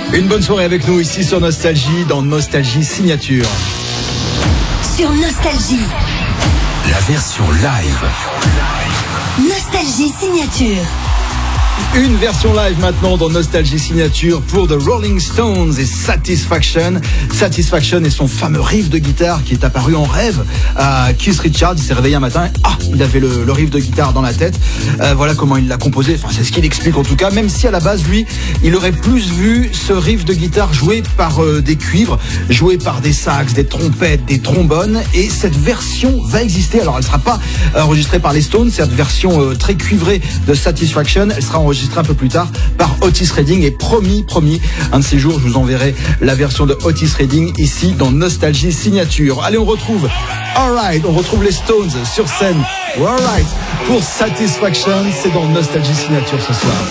Une bonne soirée avec nous ici sur Nostalgie, dans Nostalgie Signature. Sur Nostalgie. La version live. Nostalgie Signature. Une version live maintenant dans Nostalgie Signature pour The Rolling Stones et Satisfaction. Satisfaction est son fameux riff de guitare qui est apparu en rêve à Keith Richards. Il s'est réveillé un matin, il avait le riff de guitare dans la tête. Voilà comment il l'a composé, enfin c'est ce qu'il explique en tout cas, même si à la base lui, il aurait plus vu ce riff de guitare joué par des cuivres, joué par des sax, des trompettes, des trombones, et cette version va exister. Alors elle sera pas enregistrée par les Stones, cette version très cuivrée de Satisfaction, elle sera enregistré un peu plus tard par Otis Redding, et promis, un de ces jours je vous enverrai la version de Otis Redding ici dans Nostalgie Signature. Allez, on retrouve Alright, on retrouve les Stones sur scène. Alright, pour Satisfaction, c'est dans Nostalgie Signature ce soir.